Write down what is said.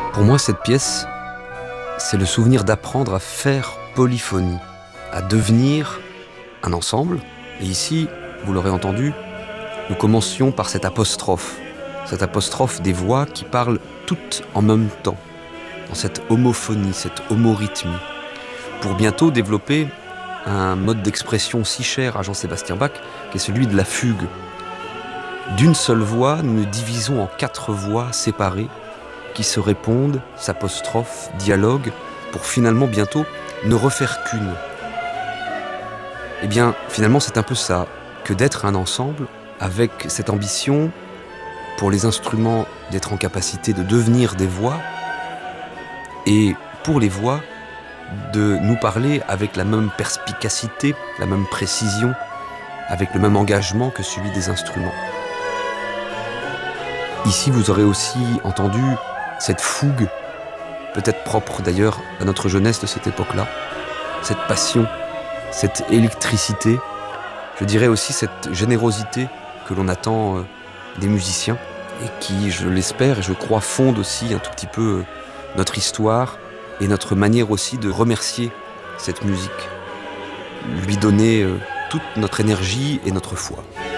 Pour moi, cette pièce, c'est le souvenir d'apprendre à faire polyphonie, à devenir un ensemble. Et ici, vous l'aurez entendu, nous commencions par cette apostrophe des voix qui parlent toutes en même temps, dans cette homophonie, cette homorythmie, pour bientôt développer un mode d'expression si cher à Jean-Sébastien Bach, qui est celui de la fugue. D'une seule voix, nous nous divisons en 4 voix séparées qui se répondent, s'apostrophent, dialoguent, pour finalement bientôt ne refaire qu'une. Eh bien, finalement, c'est un peu ça, que d'être un ensemble, avec cette ambition, pour les instruments, d'être en capacité de devenir des voix, et pour les voix, de nous parler avec la même perspicacité, la même précision, avec le même engagement que celui des instruments. Ici, vous aurez aussi entendu cette fougue, peut-être propre d'ailleurs à notre jeunesse de cette époque-là, cette passion, cette électricité, je dirais aussi cette générosité que l'on attend des musiciens et qui, je l'espère et je crois, fonde aussi un tout petit peu notre histoire et notre manière aussi de remercier cette musique, lui donner toute notre énergie et notre foi.